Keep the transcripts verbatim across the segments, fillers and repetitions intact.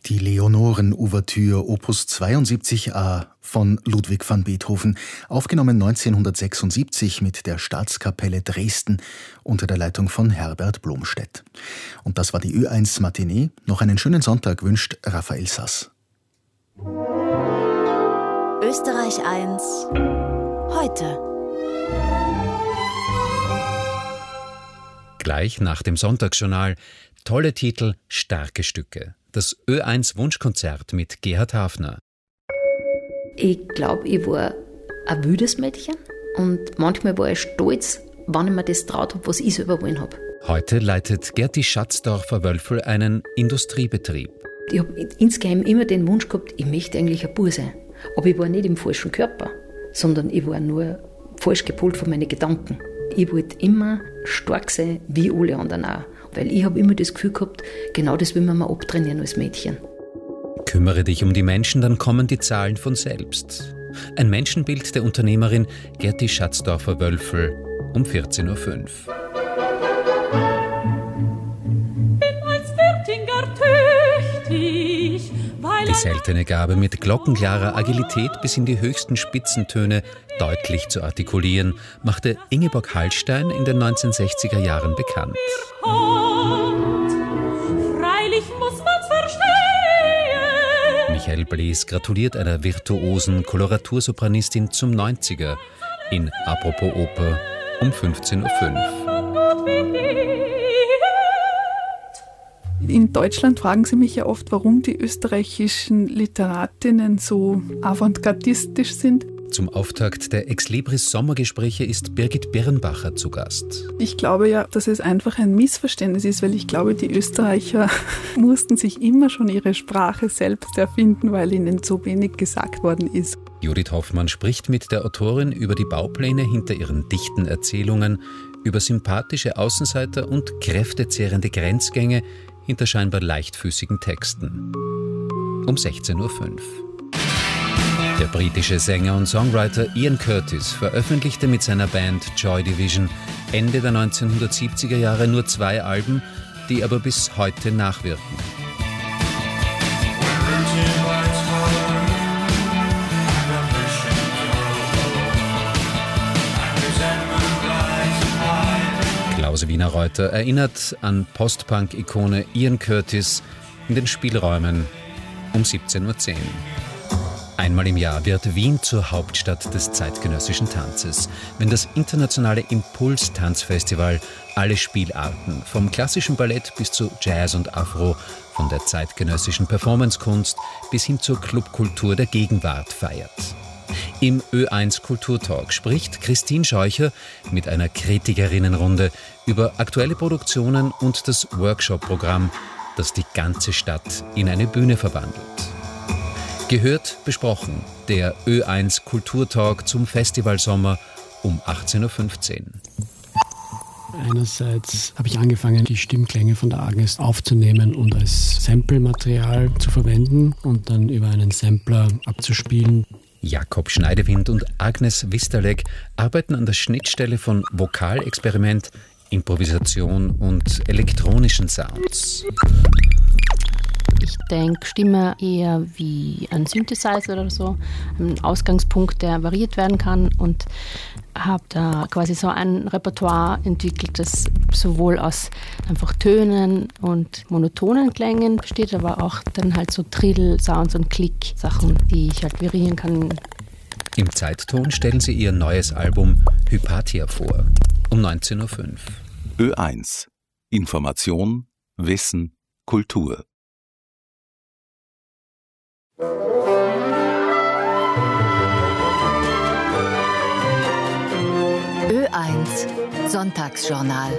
Die Leonoren-Ouvertüre Opus zweiundsiebzig a von Ludwig van Beethoven, aufgenommen neunzehnhundertsechsundsiebzig mit der Staatskapelle Dresden unter der Leitung von Herbert Blomstedt. Und das war die Ö eins Matinee. Noch einen schönen Sonntag wünscht Raphael Sass. Österreich eins heute. Gleich nach dem Sonntagsjournal tolle Titel, starke Stücke. Das Ö eins Wunschkonzert mit Gerhard Hafner. Ich glaube, ich war ein wildes Mädchen und manchmal war ich stolz, wenn ich mir das traut habe, was ich selber wollen habe. Heute leitet Gerti Schatzdorfer-Wölfel einen Industriebetrieb. Ich habe insgeheim immer den Wunsch gehabt, ich möchte eigentlich ein Bub sein. Aber ich war nicht im falschen Körper, sondern ich war nur falsch gepolt von meinen Gedanken. Ich wollte immer stark sein, wie alle anderen auch. Weil ich habe immer das Gefühl gehabt, genau das will man mir abtrainieren als Mädchen. Kümmere dich um die Menschen, dann kommen die Zahlen von selbst. Ein Menschenbild der Unternehmerin Gerti Schatzdorfer-Wölfel um vierzehn Uhr fünf. Die seltene Gabe, mit glockenklarer Agilität bis in die höchsten Spitzentöne deutlich zu artikulieren, machte Ingeborg Hallstein in den neunzehnhundertsechziger Jahren bekannt. Freilich muss man's verstehen. Michael Blees gratuliert einer virtuosen Koloratursopranistin zum neunziger in Apropos Oper um fünfzehn Uhr fünf. In Deutschland fragen sie mich ja oft, warum die österreichischen Literatinnen so avantgardistisch sind. Zum Auftakt der Ex-Libris-Sommergespräche ist Birgit Birnbacher zu Gast. Ich glaube ja, dass es einfach ein Missverständnis ist, weil ich glaube, die Österreicher mussten sich immer schon ihre Sprache selbst erfinden, weil ihnen so wenig gesagt worden ist. Judith Hoffmann spricht mit der Autorin über die Baupläne hinter ihren dichten Erzählungen, über sympathische Außenseiter und kräftezehrende Grenzgänge hinter scheinbar leichtfüßigen Texten. Um sechzehn Uhr fünf. Der britische Sänger und Songwriter Ian Curtis veröffentlichte mit seiner Band Joy Division Ende der neunzehnhundertsiebziger Jahre nur zwei Alben, die aber bis heute nachwirken. Klause Wiener-Reuter erinnert an Post-Punk-Ikone Ian Curtis in den Spielräumen um siebzehn Uhr zehn. Einmal im Jahr wird Wien zur Hauptstadt des zeitgenössischen Tanzes, wenn das internationale Impuls-Tanzfestival alle Spielarten, vom klassischen Ballett bis zu Jazz und Afro, von der zeitgenössischen Performancekunst bis hin zur Clubkultur der Gegenwart feiert. Im Ö eins Kulturtalk spricht Christine Scheucher mit einer Kritikerinnenrunde über aktuelle Produktionen und das Workshop-Programm, das die ganze Stadt in eine Bühne verwandelt. Gehört, besprochen, der Ö eins Kulturtalk zum Festivalsommer um achtzehn Uhr fünfzehn. Einerseits habe ich angefangen, die Stimmklänge von der Agnes aufzunehmen und als Sample-Material zu verwenden und dann über einen Sampler abzuspielen. Jakob Schneidewind und Agnes Wisterleg arbeiten an der Schnittstelle von Vokalexperiment, Improvisation und elektronischen Sounds. Ich denke, Stimme eher wie ein Synthesizer oder so, ein Ausgangspunkt, der variiert werden kann, und habe da quasi so ein Repertoire entwickelt, das sowohl aus einfach Tönen und monotonen Klängen besteht, aber auch dann halt so Trill-Sounds und Klick-Sachen, die ich halt variieren kann. Im Zeitton stellen sie ihr neues Album Hypatia vor, um neunzehn Uhr fünf. Ö eins. Information, Wissen, Kultur. Ö eins Sonntagsjournal.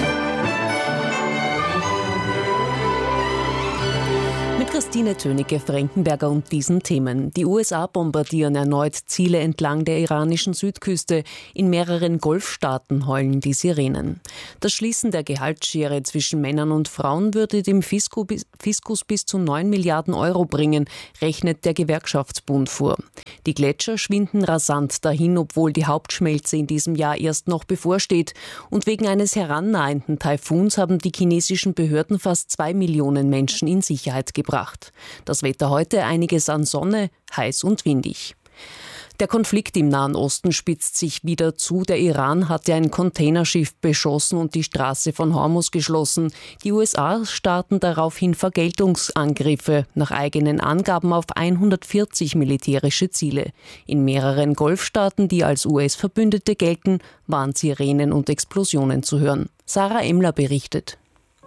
Mit Christine Tönicke-Frankenberger und diesen Themen. Die U S A bombardieren erneut Ziele entlang der iranischen Südküste. In mehreren Golfstaaten heulen die Sirenen. Das Schließen der Gehaltsschere zwischen Männern und Frauen würde dem Fiskus bis zu neun Milliarden Euro bringen, rechnet der Gewerkschaftsbund vor. Die Gletscher schwinden rasant dahin, obwohl die Hauptschmelze in diesem Jahr erst noch bevorsteht. Und wegen eines herannahenden Taifuns haben die chinesischen Behörden fast zwei Millionen Menschen in Sicherheit gebracht. gebracht. Das Wetter heute einiges an Sonne, heiß und windig. Der Konflikt im Nahen Osten spitzt sich wieder zu. Der Iran hatte ein Containerschiff beschossen und die Straße von Hormuz geschlossen. Die U S A starten daraufhin Vergeltungsangriffe, nach eigenen Angaben auf hundertvierzig militärische Ziele. In mehreren Golfstaaten, die als U S-Verbündete gelten, waren Sirenen und Explosionen zu hören. Sarah Emler berichtet.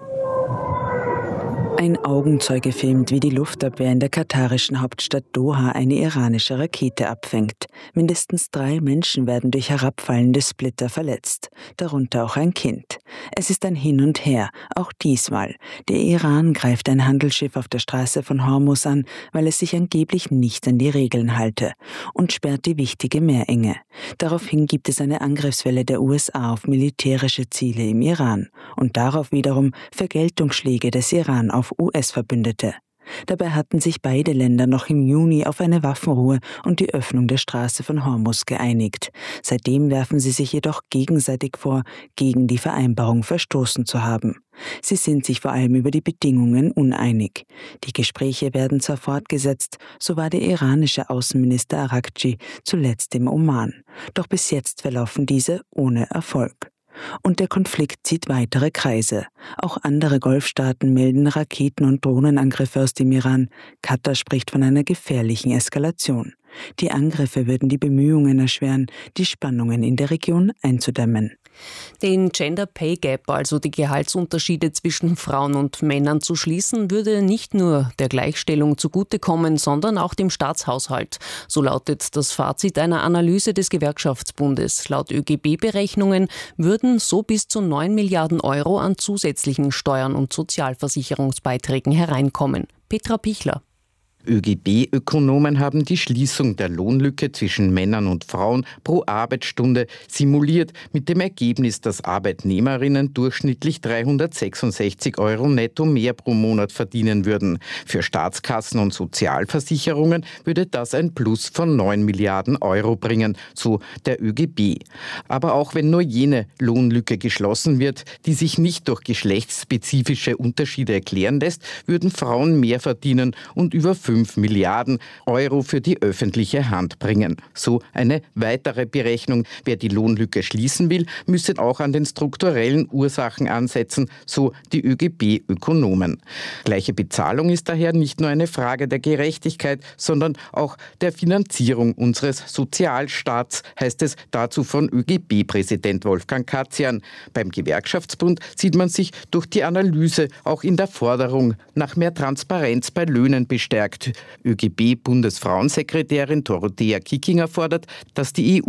Ein Augenzeuge filmt, wie die Luftabwehr in der katarischen Hauptstadt Doha eine iranische Rakete abfängt. Mindestens drei Menschen werden durch herabfallende Splitter verletzt, darunter auch ein Kind. Es ist ein Hin und Her, auch diesmal. Der Iran greift ein Handelsschiff auf der Straße von Hormuz an, weil es sich angeblich nicht an die Regeln halte, und sperrt die wichtige Meerenge. Daraufhin gibt es eine Angriffswelle der U S A auf militärische Ziele im Iran und darauf wiederum Vergeltungsschläge des Iran auf U S-Verbündete. Dabei hatten sich beide Länder noch im Juni auf eine Waffenruhe und die Öffnung der Straße von Hormuz geeinigt. Seitdem werfen sie sich jedoch gegenseitig vor, gegen die Vereinbarung verstoßen zu haben. Sie sind sich vor allem über die Bedingungen uneinig. Die Gespräche werden zwar fortgesetzt, so war der iranische Außenminister Araghchi zuletzt im Oman. Doch bis jetzt verlaufen diese ohne Erfolg. Und der Konflikt zieht weitere Kreise. Auch andere Golfstaaten melden Raketen- und Drohnenangriffe aus dem Iran. Katar spricht von einer gefährlichen Eskalation. Die Angriffe würden die Bemühungen erschweren, die Spannungen in der Region einzudämmen. Den Gender Pay Gap, also die Gehaltsunterschiede zwischen Frauen und Männern zu schließen, würde nicht nur der Gleichstellung zugutekommen, sondern auch dem Staatshaushalt. So lautet das Fazit einer Analyse des Gewerkschaftsbundes. Laut Ö G B-Berechnungen würden so bis zu neun Milliarden Euro an zusätzlichen Steuern und Sozialversicherungsbeiträgen hereinkommen. Petra Pichler. Ö G B-Ökonomen haben die Schließung der Lohnlücke zwischen Männern und Frauen pro Arbeitsstunde simuliert, mit dem Ergebnis, dass Arbeitnehmerinnen durchschnittlich dreihundertsechsundsechzig Euro netto mehr pro Monat verdienen würden. Für Staatskassen und Sozialversicherungen würde das ein Plus von neun Milliarden Euro bringen, so der Ö G B. Aber auch wenn nur jene Lohnlücke geschlossen wird, die sich nicht durch geschlechtsspezifische Unterschiede erklären lässt, würden Frauen mehr verdienen und über fünf Milliarden Euro für die öffentliche Hand bringen. So eine weitere Berechnung. Wer die Lohnlücke schließen will, müsse auch an den strukturellen Ursachen ansetzen, so die Ö G B-Ökonomen. Gleiche Bezahlung ist daher nicht nur eine Frage der Gerechtigkeit, sondern auch der Finanzierung unseres Sozialstaats, heißt es dazu von Ö G B-Präsident Wolfgang Katzian. Beim Gewerkschaftsbund sieht man sich durch die Analyse auch in der Forderung nach mehr Transparenz bei Löhnen bestärkt. Ö G B-Bundesfrauensekretärin Dorothea Kickinger fordert, dass die E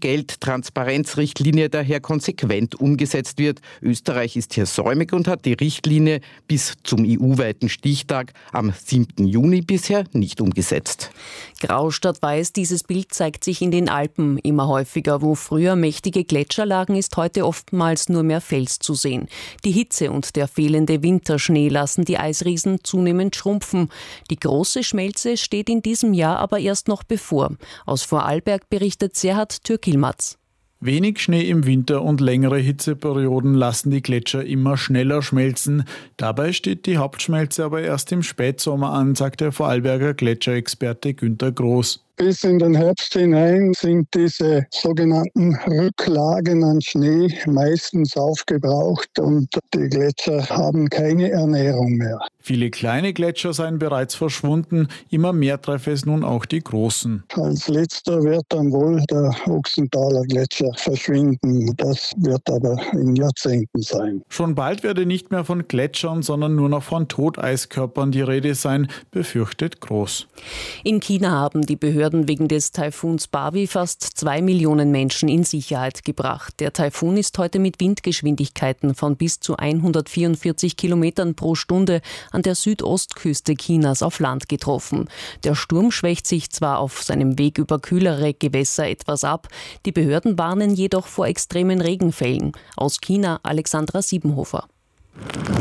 U-Entgelt-Transparenzrichtlinie daher konsequent umgesetzt wird. Österreich ist hier säumig und hat die Richtlinie bis zum E U-weiten Stichtag am siebten Juni bisher nicht umgesetzt. Grau statt weiß, dieses Bild zeigt sich in den Alpen immer häufiger. Wo früher mächtige Gletscher lagen, ist heute oftmals nur mehr Fels zu sehen. Die Hitze und der fehlende Winterschnee lassen die Eisriesen zunehmend schrumpfen. Die große Schmelze steht in diesem Jahr aber erst noch bevor. Aus Vorarlberg berichtet Serhat Türkilmaz. Wenig Schnee im Winter und längere Hitzeperioden lassen die Gletscher immer schneller schmelzen. Dabei steht die Hauptschmelze aber erst im Spätsommer an, sagt der Vorarlberger Gletscherexperte Günter Groß. Bis in den Herbst hinein sind diese sogenannten Rücklagen an Schnee meistens aufgebraucht und die Gletscher haben keine Ernährung mehr. Viele kleine Gletscher seien bereits verschwunden, immer mehr treffe es nun auch die großen. Als letzter wird dann wohl der Ochsenthaler Gletscher verschwinden. Das wird aber in Jahrzehnten sein. Schon bald werde nicht mehr von Gletschern, sondern nur noch von Toteiskörpern die Rede sein, befürchtet Groß. In China haben die Behörden wegen des Taifuns Bavi fast zwei Millionen Menschen in Sicherheit gebracht. Der Taifun ist heute mit Windgeschwindigkeiten von bis zu hundertvierundvierzig Kilometern pro Stunde an der Südostküste Chinas auf Land getroffen. Der Sturm schwächt sich zwar auf seinem Weg über kühlere Gewässer etwas ab, die Behörden warnen jedoch vor extremen Regenfällen. Aus China Alexandra Siebenhofer.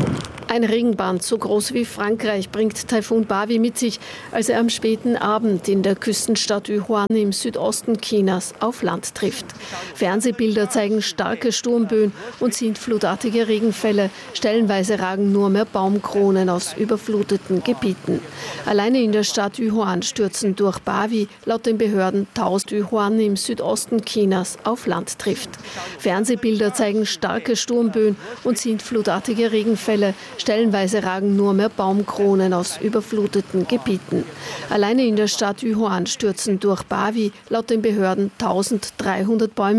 Ein Regenband so groß wie Frankreich bringt Taifun Bavi mit sich, als er am späten Abend in der Küstenstadt Yuhuan im Südosten Chinas auf Land trifft. Fernsehbilder zeigen starke Sturmböen und sintflutartige Regenfälle. Stellenweise ragen nur mehr Baumkronen aus überfluteten Gebieten. Alleine in der Stadt Yuhuan stürzen durch Bavi laut den Behörden tausend Yuhuan im Südosten Chinas auf Land trifft. Fernsehbilder zeigen starke Sturmböen und sintflutartige Regenfälle. Stellenweise ragen nur mehr Baumkronen aus überfluteten Gebieten. Alleine in der Stadt Yuhuan stürzen durch Bavi laut den Behörden dreizehnhundert Bäume